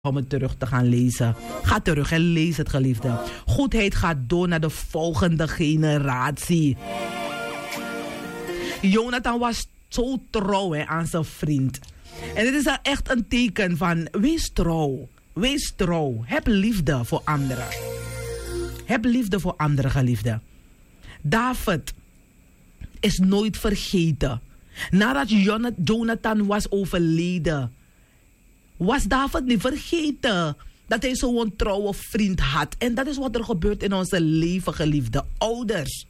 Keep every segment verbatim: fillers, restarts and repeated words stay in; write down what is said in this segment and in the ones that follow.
om het terug te gaan lezen. Ga terug en lees het, geliefde. Goedheid gaat door naar de volgende generatie. Jonathan was zo trouw hè, aan zijn vriend. En dit is echt een teken van wees trouw. Wees trouw. Heb liefde voor anderen. Heb liefde voor anderen, geliefde. David is nooit vergeten. Nadat Jonathan was overleden, was David niet vergeten dat hij zo'n trouwe vriend had. En dat is wat er gebeurt in onze leven, geliefde. Ouders.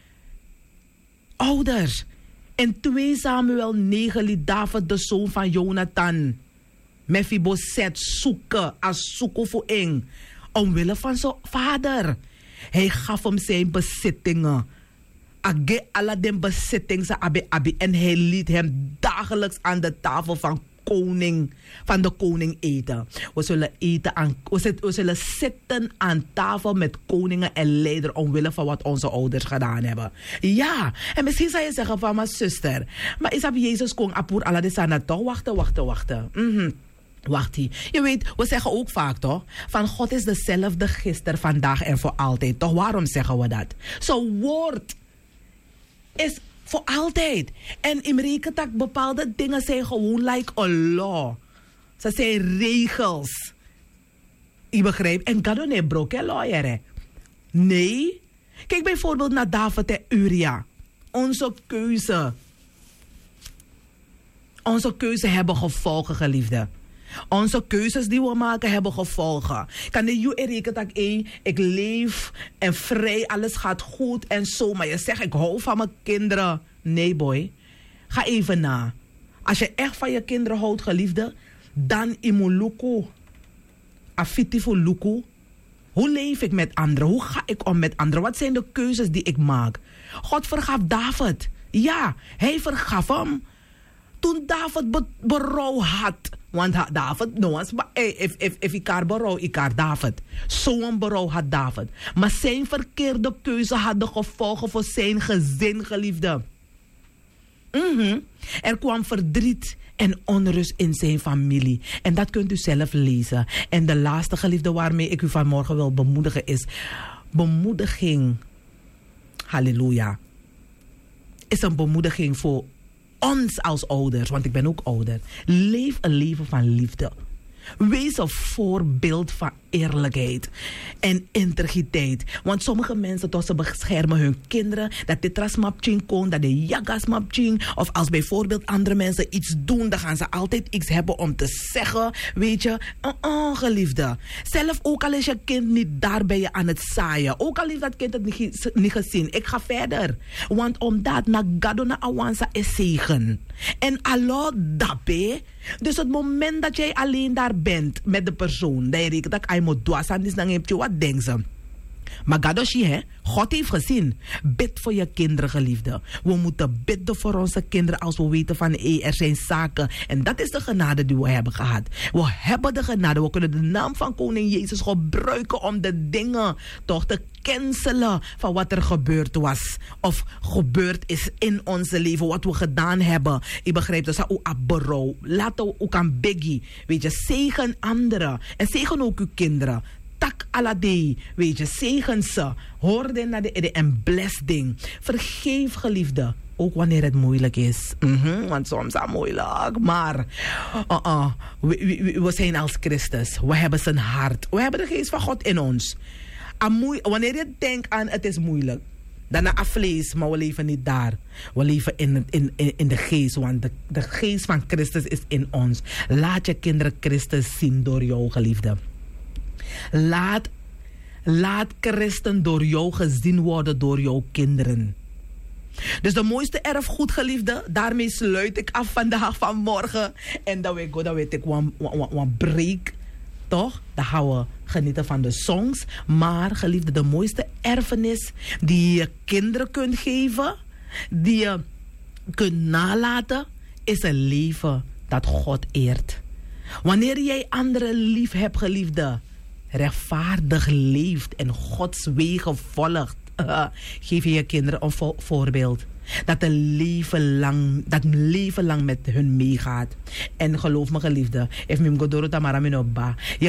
Ouders. In twee Samuel negen liet David de zoon van Jonathan, Mephibosheth, zoeken als zoeken voor eng. Omwille van zijn vader. Hij gaf hem zijn bezittingen. Age alla den bezittingen sa abi abi. En hij liet hem dagelijks aan de tafel van koning, van de koning eten. We zullen eten aan, we zullen, we zullen zitten aan tafel met koningen en leiders omwille van wat onze ouders gedaan hebben. Ja, en misschien zou je zeggen van mijn zuster, maar is dat Jezus kon apur alla de sana toch? Wachten, wachten, wachten. Mhm. Wacht hier. Je weet, we zeggen ook vaak toch, van God is dezelfde gisteren, vandaag en voor altijd. Toch, waarom zeggen we dat? Zo'n woord is voor altijd. En in rekentak bepaalde dingen zijn gewoon like a law. Ze zijn regels. Je begrijpt? En God niet broken lawyer. Hè? Nee. Kijk bijvoorbeeld naar David en Uria. Onze keuze. Onze keuze hebben gevolgen, geliefde. Onze keuzes die we maken hebben gevolgen. Kan de je rekentak één, ik leef en vrij, alles gaat goed en zo. Maar je zegt, ik hou van mijn kinderen. Nee, boy. Ga even na. Als je echt van je kinderen houdt, geliefde, dan imuluku. Afitifu luku. Hoe leef ik met anderen? Hoe ga ik om met anderen? Wat zijn de keuzes die ik maak? God vergaf David. Ja, hij vergaf hem. Toen David be- berouw had. Want David, no, if, if, if ik haar berouw, ik haar David. Zo'n berouw had David. Maar zijn verkeerde keuze had de gevolgen voor zijn gezin, geliefde. Mm-hmm. Er kwam verdriet en onrust in zijn familie. En dat kunt u zelf lezen. En de laatste, geliefde, waarmee ik u vanmorgen wil bemoedigen is bemoediging. Halleluja. Is een bemoediging voor ons als ouders, want ik ben ook ouder. Leef een leven van liefde. Wees een voorbeeld van eerlijkheid en integriteit. Want sommige mensen toch ze beschermen hun kinderen, dat de trasmapching kon, dat de jagasmapching, of als bijvoorbeeld andere mensen iets doen, dan gaan ze altijd iets hebben om te zeggen. Weet je, oh, oh, geliefde. Zelf ook al is je kind niet daar ben je aan het zaaien. Ook al heeft dat kind het niet, niet gezien. Ik ga verder. Want omdat na gadona awansa is zegen. En allo dape. Dus het moment dat jij alleen daar bent met de persoon, dat je rekent dat hij moet doen, dan heb je wat denken ze. Maar Gadoshi, hè? God heeft gezien. Bid voor je kinderen, geliefde. We moeten bidden voor onze kinderen als we weten van hey, er zijn zaken. En dat is de genade die we hebben gehad. We hebben de genade. We kunnen de naam van koning Jezus gebruiken om de dingen toch te cancelen van wat er gebeurd was. Of gebeurd is in onze leven. Wat we gedaan hebben. Je begrijpt dus ook op berouw. Laten we ook aan biggie. Weet je, zegen anderen. En zegen ook uw kinderen. Tak aladei, weet je, zegen ze. Hoor den naar de en bless ding. Vergeef, geliefde, ook wanneer het moeilijk is. Mm-hmm, want soms is het moeilijk. Maar uh -uh, we, we, we zijn als Christus. We hebben zijn hart. We hebben de geest van God in ons. Moe- wanneer je denkt aan het is moeilijk, dan naar vlees, maar we leven niet daar. We leven in, in, in, in de geest, want de, de geest van Christus is in ons. Laat je kinderen Christus zien door jou, geliefde. Laat, laat Christen door jou gezien worden door jouw kinderen. Dus de mooiste erfgoed, geliefde, daarmee sluit ik af vandaag, vanmorgen. En dan weet ik, dan weet ik, een break, toch? Dan gaan we genieten van de songs. Maar, geliefde, de mooiste erfenis die je kinderen kunt geven, die je kunt nalaten, is een leven dat God eert. Wanneer jij anderen lief hebt, geliefde, rechtvaardig leeft en Gods wegen volgt, uh, geef je je kinderen een vo- voorbeeld. dat een leven lang, dat een leven lang met hun meegaat. En geloof me, geliefde, if mim godoro tamara minobba.